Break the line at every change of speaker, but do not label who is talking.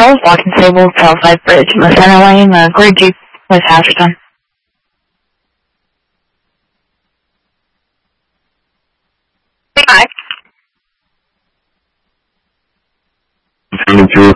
Charles walking stable, Southside Bridge in the center lane, gray Jeep with Hatcherton.
Coming through